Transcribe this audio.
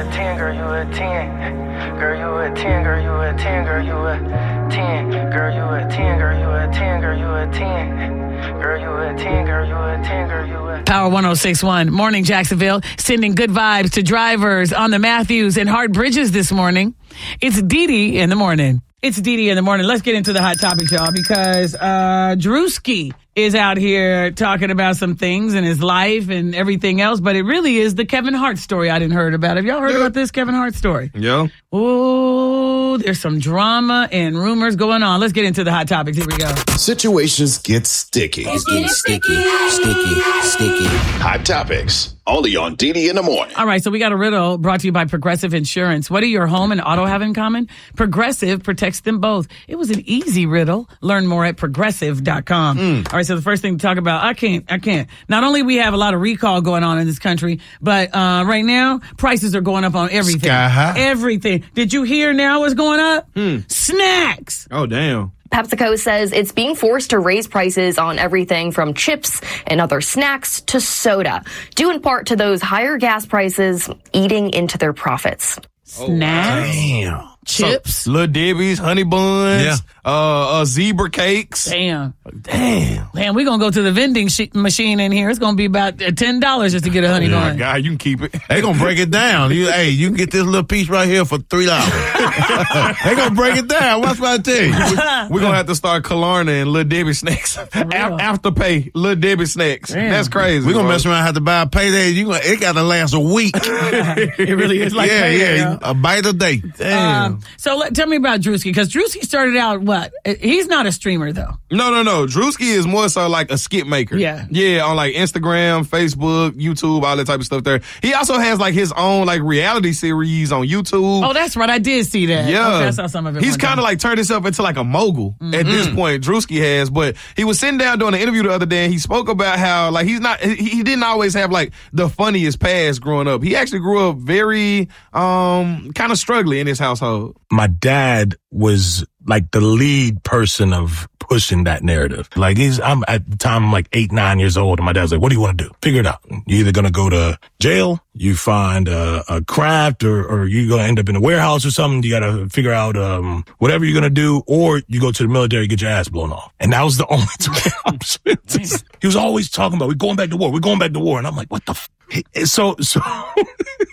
a 10, girl, you a 10. Girl, you a 10, girl, you a 10, girl, you a 10. Girl, you a 10, girl, you a 10, girl, you a 10. Girl, you a 10, girl, you a 10, girl, you a 10. Power 106.1, Morning Jacksonville, sending good vibes to drivers on the Matthews and Hart Bridges this morning. It's Dee Dee in the morning. It's Dee Dee in the morning. Let's get into the hot topics, y'all, because Drewski is out here talking about some things in his life and everything else, but it really is the Kevin Hart story I didn't heard about. Have y'all heard about this Kevin Hart story? Yeah. Oh, there's some drama and rumors going on. Let's get into the hot topics. Here we go. Situations get sticky. It's getting sticky. Hot topics. Only on Dee Dee in the morning. All right, so we got a riddle brought to you by Progressive Insurance. What do your home and auto have in common? Progressive protects them both. It was an easy riddle. Learn more at Progressive.com. All right, so the first thing to talk about, I can't. Not only we have a lot of recall going on in this country, but right now, prices are going up on everything. Sky high. Everything. Did you hear now what's going up? Snacks. Oh, damn. PepsiCo says it's being forced to raise prices on everything from chips and other snacks to soda, due in part to those higher gas prices eating into their profits. Snacks. Damn. Chips. So, Little Debbie's, honey buns, zebra cakes. Damn. Damn. Man, we're going to go to the vending machine in here. It's going to be about $10 just to get a honey bun. God, you can keep it. They gonna break it down. You can get this little piece right here for $3. They gonna break it down. What's about to tell you? We're going to have to start Klarna and Little Debbie snacks. After pay, Little Debbie snacks. Damn. That's crazy. We're gonna mess around and have to buy a payday. It gotta last a week. It really is like payday, a bite a day. Damn. So tell me about Drewski, because Drewski started out what? He's not a streamer, though. No. Drewski is more so like a skit maker. Yeah. Yeah, on like Instagram, Facebook, YouTube, all that type of stuff there. He also has like his own like reality series on YouTube. Oh, that's right. I did see that. Yeah. Okay, I saw some of it. He's kind of like turned himself into like a mogul at this point. Drewski has, but he was sitting down doing an interview the other day and he spoke about how like he didn't always have like the funniest past growing up. He actually grew up very, kind of struggling in his household. My dad was like the lead person of pushing that narrative. Like I'm at the time I'm like 8, 9 years old and my dad's like, what do you want to do? Figure it out. You're either going to go to jail, you find a craft or you're going to end up in a warehouse or something. You got to figure out, whatever you're going to do, or you go to the military, get your ass blown off. And that was the only two options. He was always talking about, we're going back to war. And I'm like, what the So